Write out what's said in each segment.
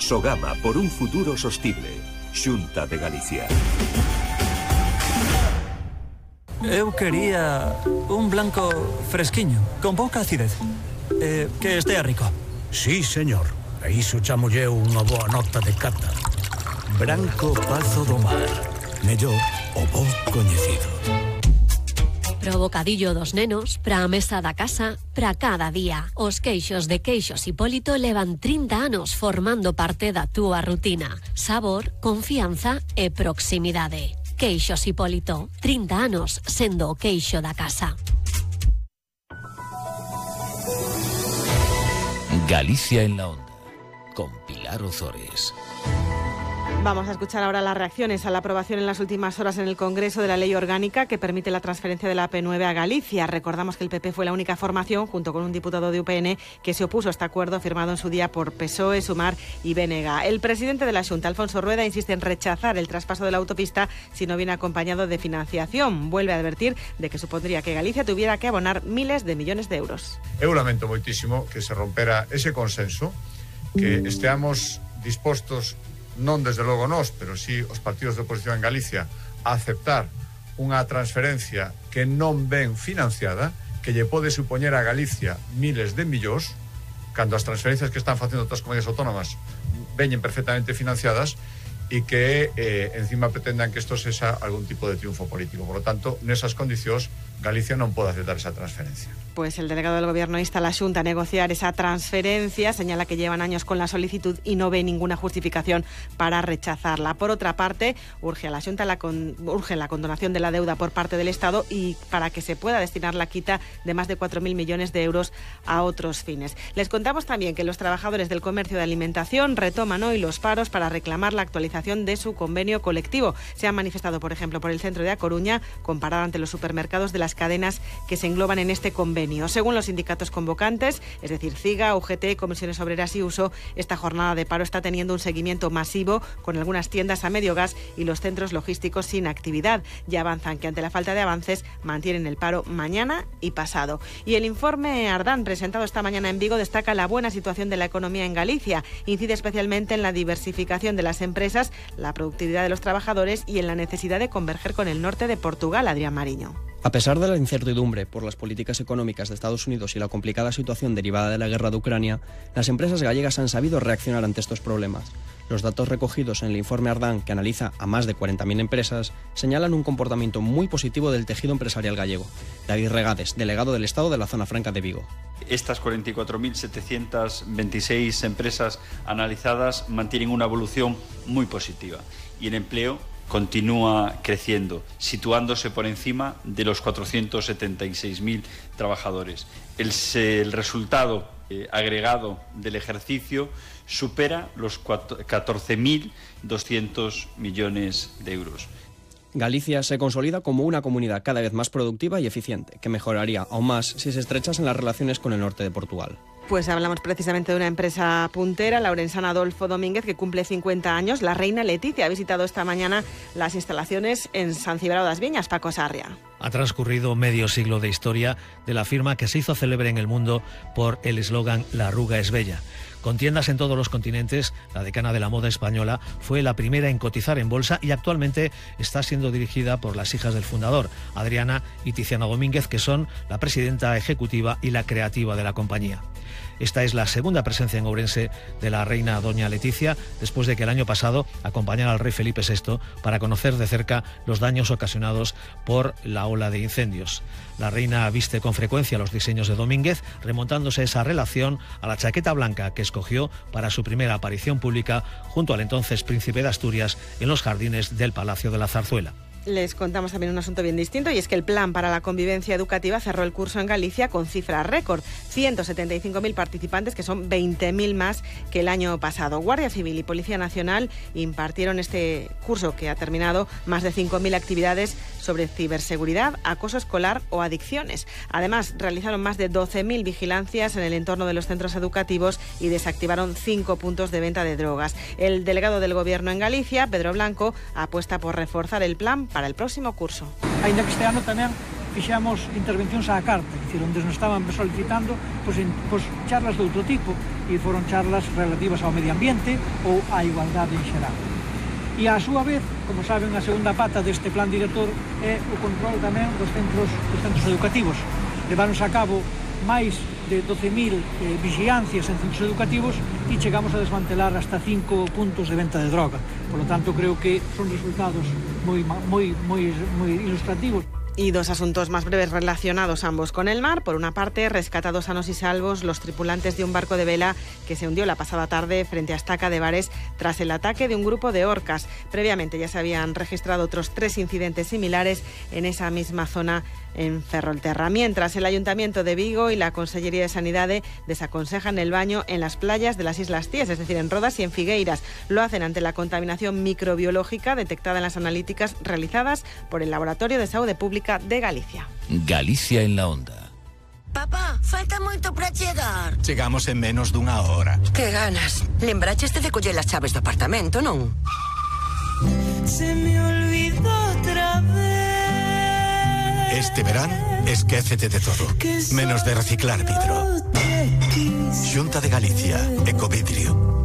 Sogama por un futuro sostible. Xunta de Galicia. Eu quería un blanco fresquiño, con pouca acidez. Que estea rico. Sí, señor. A iso chamolle unha boa nota de cata. Branco Pazo do Mar. Mellor o bo coñecido. Pro bocadillo dos nenos, pra a mesa da casa, pra cada día. Os queixos de Queixos Hipólito levan 30 anos formando parte da túa rutina. Sabor, confianza e proximidade. Queixos Hipólito, 30 anos sendo o queixo da casa. Galicia en la onda, con Pilar Ozores. Vamos a escuchar ahora las reacciones a la aprobación en las últimas horas en el Congreso de la ley orgánica que permite la transferencia de la AP9 a Galicia. Recordamos que el PP fue la única formación, junto con un diputado de UPN, que se opuso a este acuerdo firmado en su día por PSOE, Sumar y BNG. El presidente de la Xunta, Alfonso Rueda, insiste en rechazar el traspaso de la autopista si no viene acompañado de financiación. Vuelve a advertir de que supondría que Galicia tuviera que abonar miles de millones de euros. Eu lamento moitísimo que se rompera ese consenso, que esteamos dispostos, non desde logo nós, pero sí os partidos de oposición en Galicia, a aceptar unha transferencia que non ven financiada, que lle pode supoñer a Galicia miles de millóns, cando as transferencias que están facendo outras comunidades autónomas veñen perfectamente financiadas, e que encima pretendan que isto sexa algún tipo de triunfo político. Por lo tanto, nesas condicións, Galicia non pode aceptar esa transferencia. Pues el delegado del Gobierno insta a la Xunta a negociar esa transferencia, señala que llevan años con la solicitud y no ve ninguna justificación para rechazarla. Por otra parte, urge a la Xunta urge la condonación de la deuda por parte del Estado y para que se pueda destinar la quita de más de 4.000 millones de euros a otros fines. Les contamos también que los trabajadores del comercio de alimentación retoman hoy los paros para reclamar la actualización de su convenio colectivo. Se han manifestado, por ejemplo, por el centro de A Coruña, con parada ante los supermercados de las cadenas que se engloban en este convenio. Según los sindicatos convocantes, es decir, CIGA, UGT, Comisiones Obreras y USO, esta jornada de paro está teniendo un seguimiento masivo con algunas tiendas a medio gas y los centros logísticos sin actividad. Ya avanzan que ante la falta de avances mantienen el paro mañana y pasado. Y el informe Ardán, presentado esta mañana en Vigo, destaca la buena situación de la economía en Galicia. Incide especialmente en la diversificación de las empresas, la productividad de los trabajadores y en la necesidad de converger con el norte de Portugal. Adrián Mariño. A pesar de la incertidumbre por las políticas económicas de Estados Unidos y la complicada situación derivada de la guerra de Ucrania, las empresas gallegas han sabido reaccionar ante estos problemas. Los datos recogidos en el informe Ardán, que analiza a más de 40.000 empresas, señalan un comportamiento muy positivo del tejido empresarial gallego. David Regades, delegado del Estado de la Zona Franca de Vigo. Estas 44.726 empresas analizadas mantienen una evolución muy positiva y el empleo continúa creciendo, situándose por encima de los 476.000 trabajadores. El resultado agregado del ejercicio supera los 14.200 millones de euros. Galicia se consolida como una comunidad cada vez más productiva y eficiente, que mejoraría aún más si se estrechasen las relaciones con el norte de Portugal. Pues hablamos precisamente de una empresa puntera, la orensana Adolfo Domínguez, que cumple 50 años. La reina Leticia ha visitado esta mañana las instalaciones en San Cibrao das Viñas. Paco Sarria. Ha transcurrido medio siglo de historia de la firma que se hizo célebre en el mundo por el eslogan «La arruga es bella». Con tiendas en todos los continentes, la decana de la moda española fue la primera en cotizar en bolsa y actualmente está siendo dirigida por las hijas del fundador, Adriana y Tiziana Domínguez, que son la presidenta ejecutiva y la creativa de la compañía. Esta es la segunda presencia en Ourense de la reina doña Leticia, después de que el año pasado acompañara al rey Felipe VI para conocer de cerca los daños ocasionados por la ola de incendios. La reina viste con frecuencia los diseños de Domínguez, remontándose esa relación a la chaqueta blanca que escogió para su primera aparición pública junto al entonces príncipe de Asturias en los jardines del Palacio de la Zarzuela. Les contamos también un asunto bien distinto, y es que el Plan para la Convivencia Educativa cerró el curso en Galicia con cifra récord, 175.000 participantes, que son 20.000 más que el año pasado. Guardia Civil y Policía Nacional impartieron este curso, que ha terminado, más de 5.000 actividades sobre ciberseguridad, acoso escolar o adicciones. Además, realizaron más de 12.000 vigilancias en el entorno de los centros educativos y desactivaron 5 puntos de venta de drogas. El delegado del Gobierno en Galicia, Pedro Blanco, apuesta por reforzar el plan para el próximo curso. Ainda que este ano tamén fixamos intervencións á carta, é dicir, onde nos estaban solicitando charlas de outro tipo, e foron charlas relativas ao medio ambiente ou á igualdade en xeral. E a súa vez, como saben, a segunda pata deste plan director é o control tamén dos centros educativos. Leváronse a cabo máis de 12.000 vigilancias en centros educativos e chegamos a desmantelar hasta 5 puntos de venta de droga. Por lo tanto, creo que son resultados moi ilustrativos. Y dos asuntos más breves relacionados ambos con el mar. Por una parte, rescatados sanos y salvos los tripulantes de un barco de vela que se hundió la pasada tarde frente a Estaca de Bares tras el ataque de un grupo de orcas. Previamente ya se habían registrado otros 3 incidentes similares en esa misma zona en Ferrolterra. Mientras, el Ayuntamiento de Vigo y la Consellería de Sanidad desaconsejan el baño en las playas de las Islas Cíes, es decir, en Rodas y en Figueiras. Lo hacen ante la contaminación microbiológica detectada en las analíticas realizadas por el Laboratorio de Saúde Pública de Galicia. Galicia en la onda. Papá, falta moito para chegar. Chegamos en menos dunha hora. Que ganas. Lembraches de coller as chaves do apartamento, non? Se me olvidó otra vez. Este verán, esquécete de todo, menos de reciclar vidro. Xunta de Galicia, Ecovidrio.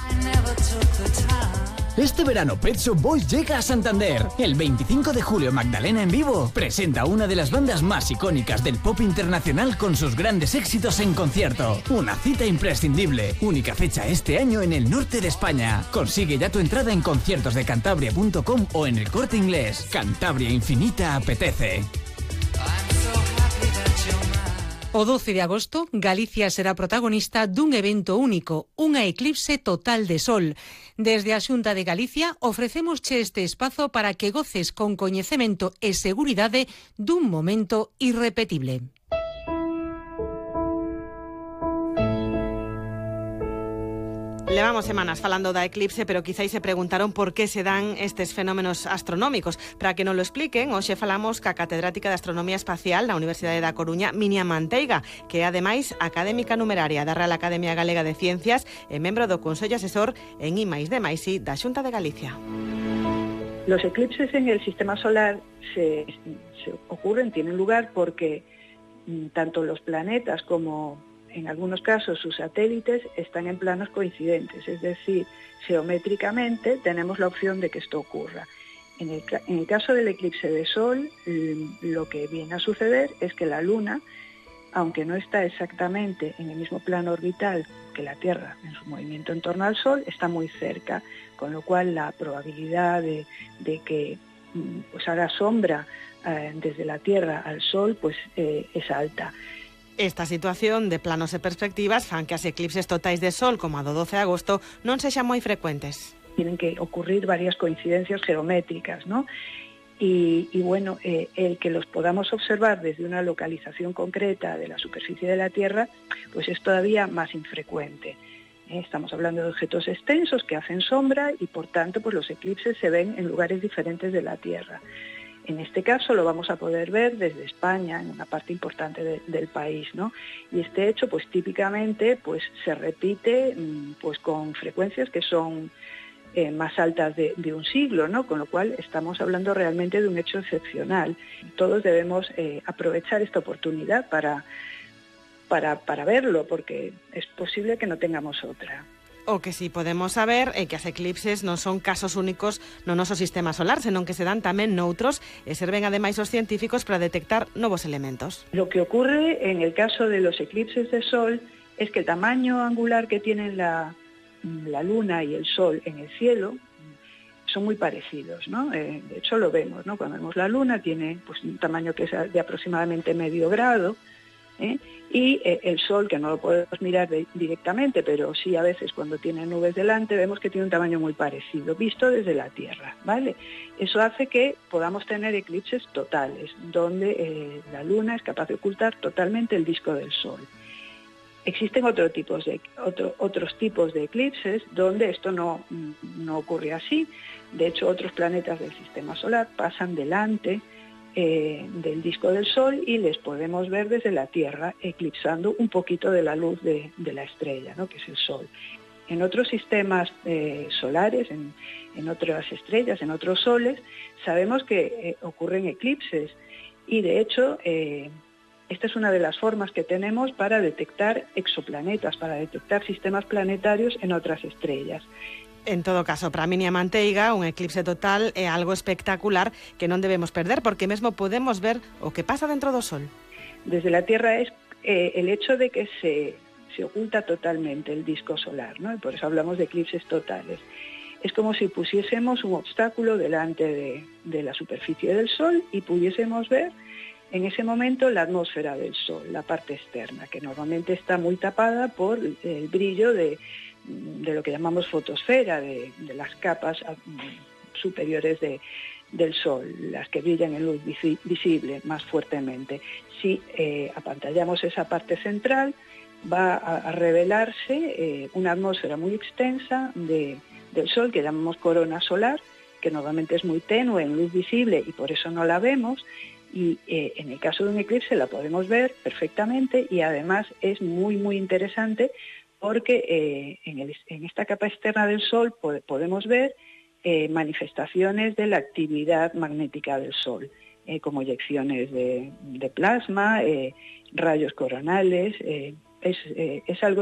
Este verano Pet Shop Boys llega a Santander. El 25 de julio Magdalena en vivo presenta una de las bandas más icónicas del pop internacional con sus grandes éxitos en concierto. Una cita imprescindible. Única fecha este año en el norte de España. Consigue ya tu entrada en conciertosdecantabria.com o en el Corte Inglés. Cantabria Infinita apetece. O 12 de agosto, Galicia será protagonista dun evento único, unha eclipse total de sol. Desde a Xunta de Galicia ofrecémosche este espazo para que goces con coñecemento e seguridade dun momento irrepetible. Levamos semanas falando da eclipse, pero quizáis se preguntaron por qué se dan estes fenómenos astronómicos. Para que nos lo expliquen, hoxe falamos ca catedrática de Astronomía Espacial na Universidade da Coruña, Minia Manteiga, que é ademais académica numeraria da Real Academia Galega de Ciencias e membro do Consello Asesor en I+D+I da Xunta de Galicia. Los eclipses en el sistema solar se ocurren, tienen lugar porque tanto los planetas como en algunos casos sus satélites están en planos coincidentes, es decir, geométricamente tenemos la opción de que esto ocurra. En el caso del eclipse de Sol, lo que viene a suceder es que la Luna, aunque no está exactamente en el mismo plano orbital que la Tierra en su movimiento en torno al Sol, está muy cerca, con lo cual la probabilidad de que pues haga sombra desde la Tierra al Sol pues es alta. Esta situación de planos e perspectivas fan que as eclipses totais de Sol como a do 12 de agosto non sexan moi frecuentes. Tienen que ocurrir varias coincidencias geométricas, ¿no? Y bueno, el que los podamos observar desde una localización concreta de la superficie de la Tierra, pues es todavía más infrecuente. Estamos hablando de objetos extensos que hacen sombra y por tanto pues los eclipses se ven en lugares diferentes de la Tierra. En este caso lo vamos a poder ver desde España, en una parte importante del país, ¿no? Y este hecho, pues típicamente, pues se repite pues con frecuencias que son más altas de un siglo, ¿no? Con lo cual estamos hablando realmente de un hecho excepcional. Todos debemos aprovechar esta oportunidad para verlo, porque es posible que no tengamos otra. O que si podemos saber que as eclipses non son casos únicos no noso sistema solar, senón que se dan tamén noutros e serven ademais os científicos para detectar novos elementos. Lo que ocurre en el caso de los eclipses de Sol es que el tamaño angular que tienen la Luna y el Sol en el cielo son muy parecidos, ¿no? De hecho lo vemos, ¿no? Cuando vemos la Luna tiene pues un tamaño que es de aproximadamente medio grado, y el Sol, que no lo podemos mirar directamente, pero sí a veces cuando tiene nubes delante, vemos que tiene un tamaño muy parecido, visto desde la Tierra, ¿vale? Eso hace que podamos tener eclipses totales, donde la Luna es capaz de ocultar totalmente el disco del Sol. Existen otros tipos de eclipses donde esto no ocurre así. De hecho, otros planetas del sistema solar pasan delante del disco del Sol y les podemos ver desde la Tierra, eclipsando un poquito de la luz de la estrella, ¿no? Que es el Sol. En otros sistemas solares, en otras estrellas, en otros soles, sabemos que ocurren eclipses Y de hecho, esta es una de las formas que tenemos para detectar exoplanetas, para detectar sistemas planetarios en otras estrellas. En todo caso, para Minia Manteiga, un eclipse total é algo espectacular que non debemos perder, porque mesmo podemos ver o que pasa dentro do Sol. Desde la Tierra es el hecho de que se oculta totalmente el disco solar, ¿no? Y por eso hablamos de eclipses totales. Es como si pusiésemos un obstáculo delante de la superficie del Sol y pudiésemos ver en ese momento la atmósfera del Sol, la parte externa, que normalmente está muy tapada por el brillo de lo que llamamos fotosfera, de las capas superiores del Sol, las que brillan en luz visible más fuertemente. Si apantallamos esa parte central, va a revelarse una atmósfera muy extensa del Sol, que llamamos corona solar, que normalmente es muy tenue en luz visible y por eso no la vemos, y en el caso de un eclipse la podemos ver perfectamente, y además es muy, muy interesante porque en esta capa externa del Sol podemos ver manifestaciones de la actividad magnética del Sol, como eyecciones de plasma, rayos coronales. Es algo